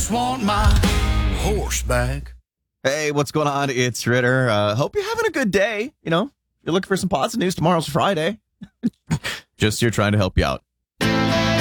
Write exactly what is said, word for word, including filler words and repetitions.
just want my horse back. Hey, what's going on? It's Ritter. Uh, hope you're having a good day. You know, you're looking for some positive news. Tomorrow's Friday. Just here trying to help you out.